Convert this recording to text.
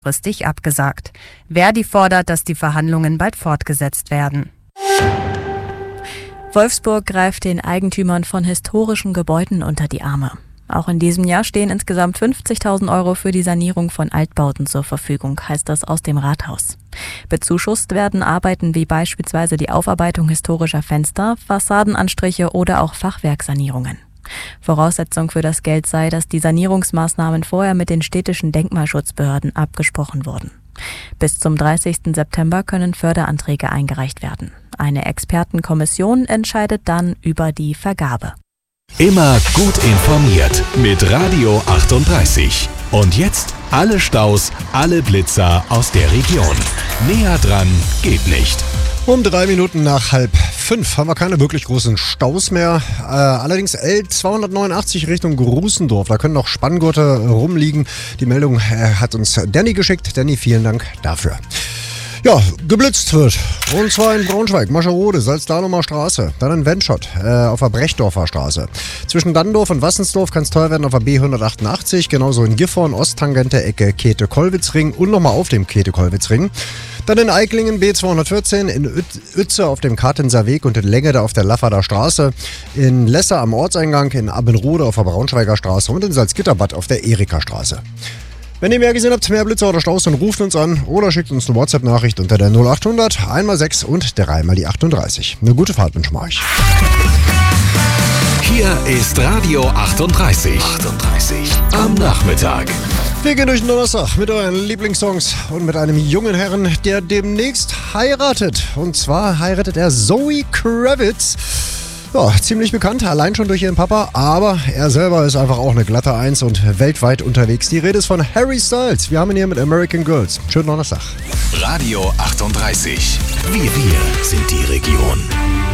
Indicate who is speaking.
Speaker 1: kurzfristig abgesagt. Verdi fordert, dass die Verhandlungen bald fortgesetzt werden.
Speaker 2: Wolfsburg greift den Eigentümern von historischen Gebäuden unter die Arme. Auch in diesem Jahr stehen insgesamt 50.000 € für die Sanierung von Altbauten zur Verfügung, heißt das aus dem Rathaus. Bezuschusst werden Arbeiten wie beispielsweise die Aufarbeitung historischer Fenster, Fassadenanstriche oder auch Fachwerksanierungen. Voraussetzung für das Geld sei, dass die Sanierungsmaßnahmen vorher mit den städtischen Denkmalschutzbehörden abgesprochen wurden. Bis zum 30. September können Förderanträge eingereicht werden. Eine Expertenkommission entscheidet dann über die Vergabe.
Speaker 3: Immer gut informiert mit Radio 38. Und jetzt alle Staus, alle Blitzer aus der Region. Näher dran geht nicht.
Speaker 4: Um 3 Minuten nach 4:30 haben wir keine wirklich großen Staus mehr. Allerdings L289 Richtung Grusendorf. Da können noch Spanngurte rumliegen. Die Meldung hat uns Danny geschickt. Danny, vielen Dank dafür. Ja, geblitzt wird. Und zwar in Braunschweig, Mascherode, Salzdanumer Straße. Dann in Wendschott auf der Brechdorfer Straße. Zwischen Dannendorf und Wassensdorf kann es teuer werden auf der B188. Genauso in Gifhorn, Osttangente, Ecke Käthe-Kollwitz-Ring und nochmal auf dem Käthe-Kollwitz-Ring. Dann in Eiklingen B214, in Uetze auf dem Kartenser Weg und in Längede auf der Lafferder Straße. In Lesser am Ortseingang, in Abbenrode auf der Braunschweiger Straße und in Salzgitterbad auf der Erika Straße. Wenn ihr mehr gesehen habt, mehr Blitzer oder Staus, dann ruft uns an oder schickt uns eine WhatsApp-Nachricht unter der 0800 1x6 und 3x38. Eine gute Fahrt wünschen wir euch.
Speaker 3: Hier ist Radio 38. Am Nachmittag.
Speaker 4: Wir gehen durch den Donnerstag mit euren Lieblingssongs und mit einem jungen Herrn, der demnächst heiratet. Und zwar heiratet er Zoe Kravitz. Ja, ziemlich bekannt, allein schon durch ihren Papa, aber er selber ist einfach auch eine glatte Eins und weltweit unterwegs. Die Rede ist von Harry Styles. Wir haben ihn hier mit American Girls. Schönen Donnerstag.
Speaker 3: Radio 38. Wir sind die Region.